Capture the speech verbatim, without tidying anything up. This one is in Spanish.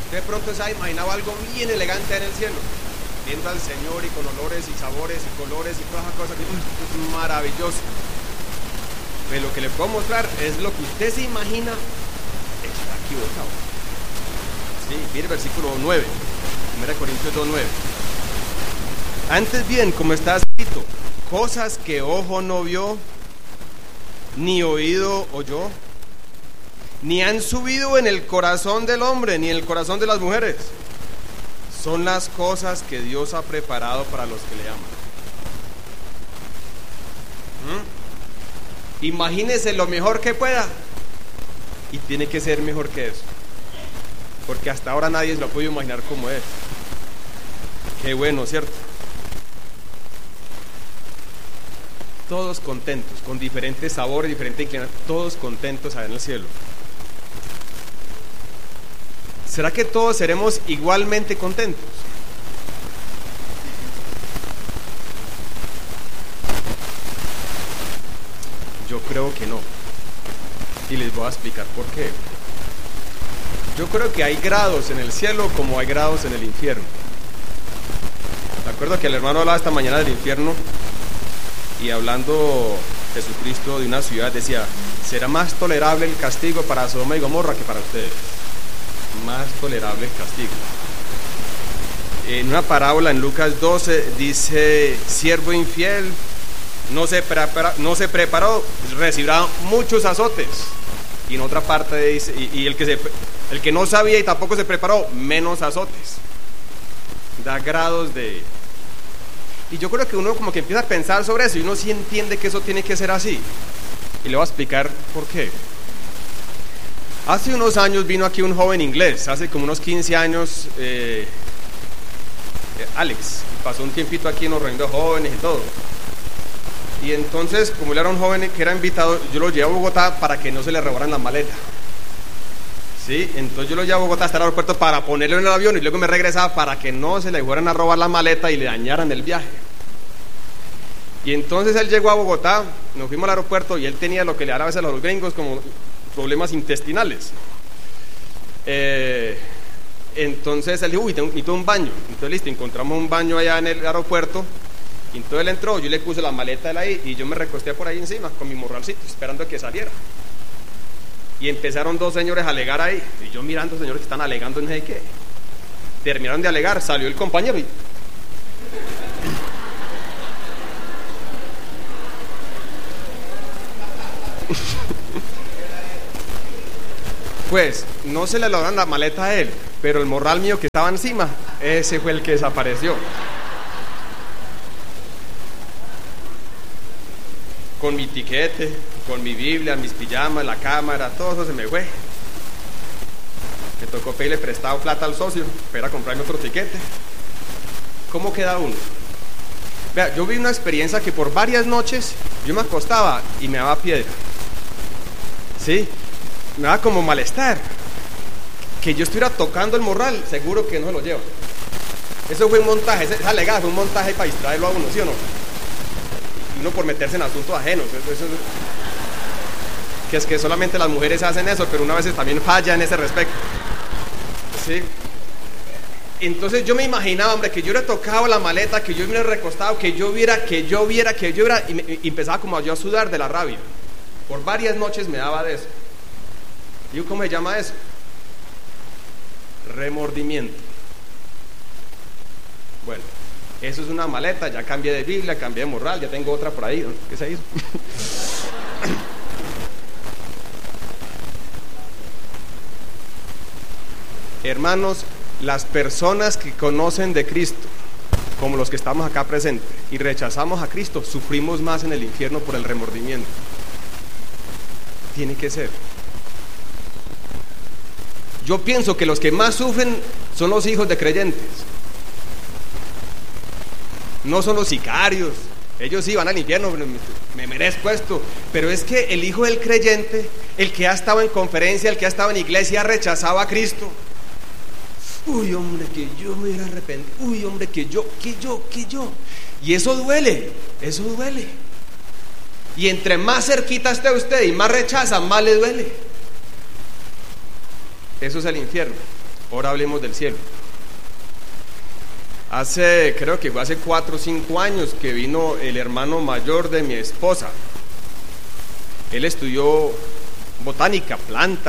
Usted de pronto se ha imaginado algo bien elegante en el cielo, viendo al Señor y con olores y sabores y colores y todas esas cosas, que uy, es maravilloso. Pero lo que le puedo mostrar es lo que usted se imagina, está equivocado. Sí, mire el versículo nueve, primera Corintios dos nueve. Antes bien, como está escrito, cosas que ojo no vio, ni oído oyó, ni han subido en el corazón del hombre, ni en el corazón de las mujeres, son las cosas que Dios ha preparado para los que le aman. ¿Mm? Imagínese lo mejor que pueda, y tiene que ser mejor que eso, porque hasta ahora nadie se lo ha podido imaginar como es. Qué bueno, ¿cierto? Todos contentos, con diferentes sabores, diferentes inclinaciones, todos contentos allá en el cielo. ¿Será que todos seremos igualmente contentos? Yo creo que no. Y les voy a explicar por qué. Yo creo que hay grados en el cielo como hay grados en el infierno. Me acuerdo que el hermano hablaba esta mañana del infierno, y hablando Jesucristo de una ciudad decía: será más tolerable el castigo para Sodoma y Gomorra que para ustedes. Más tolerable el castigo. En una parábola en Lucas doce dice: siervo infiel, no se, prepara, no se preparó, recibirá muchos azotes. Y en otra parte dice: y, y el, que se, el que no sabía y tampoco se preparó, menos azotes. Da grados de... Y yo creo que uno como que empieza a pensar sobre eso y uno sí entiende que eso tiene que ser así. Y le voy a explicar por qué. Hace unos años vino aquí un joven inglés, hace como unos quince años, eh, eh, Alex, pasó un tiempito aquí en los reinos jóvenes y todo. Y entonces, como él era un joven que era invitado, yo lo llevé a Bogotá para que no se le robaran la maleta. ¿Sí? Entonces yo lo llevé a Bogotá hasta el aeropuerto para ponerlo en el avión y luego me regresaba para que no se le fueran a robar la maleta y le dañaran el viaje. Y entonces él llegó a Bogotá, nos fuimos al aeropuerto y él tenía lo que le dan a veces a los gringos como problemas intestinales. Eh, entonces él dijo: uy, necesito un baño. Entonces listo, encontramos un baño allá en el aeropuerto. Y entonces él entró, yo le puse la maleta de él ahí y yo me recosté por ahí encima con mi morralcito esperando a que saliera. Y empezaron dos señores a alegar ahí, y yo mirando señores que están alegando en no sé qué. Terminaron de alegar, salió el compañero y... pues no se le lograron la maleta a él, pero el morral mío que estaba encima, ese fue el que desapareció. Con mi tiquete, con mi Biblia, mis pijamas, la cámara, todo eso se me fue. Me tocó pedirle prestado plata al socio para comprarme otro tiquete. ¿Cómo queda uno? Vea, yo vi una experiencia que por varias noches yo me acostaba y me daba piedra. ¿Sí? Me daba como malestar. Que yo estuviera tocando el morral, seguro que no se lo lleva. Eso fue un montaje, esa legada fue un montaje para distraerlo a uno, ¿sí o no? Uno por meterse en asuntos ajenos. Eso, eso, que es que solamente las mujeres hacen eso, pero una vez también falla en ese respecto. ¿Sí? Entonces yo me imaginaba, hombre, que yo hubiera tocado la maleta, que yo me hubiera recostado, que yo viera, que yo viera, que yo viera, y, me, y empezaba como yo a sudar de la rabia. Por varias noches me daba de eso. ¿Y cómo se llama eso? Remordimiento. Bueno, eso es una maleta, ya cambié de Biblia, cambié de morral, ya tengo otra por ahí. ¿Qué se hizo? Hermanos, las personas que conocen de Cristo, como los que estamos acá presentes, y rechazamos a Cristo, sufrimos más en el infierno por el remordimiento. Tiene que ser. Yo pienso que los que más sufren son los hijos de creyentes. No son los sicarios. Ellos sí van al infierno, me merezco esto. Pero es que el hijo del creyente, el que ha estado en conferencia, el que ha estado en iglesia, ha rechazado a Cristo. Uy, hombre, que yo me hubiera arrepentido. Uy, hombre, que yo, que yo, que yo. Y eso duele, eso duele. Y entre más cerquita esté usted y más rechaza, más le duele. Eso es el infierno. Ahora hablemos del cielo. Hace, creo que fue hace cuatro o cinco años que vino el hermano mayor de mi esposa. Él estudió botánica, plantas.